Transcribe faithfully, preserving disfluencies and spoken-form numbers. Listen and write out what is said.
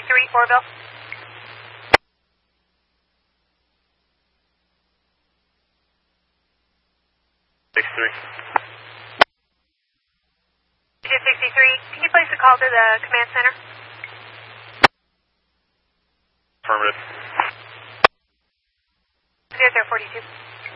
sixty-three, Fourville. sixty-three. Digit sixty-three, can you place a call to the command center? Affirmative. zero zero forty-two.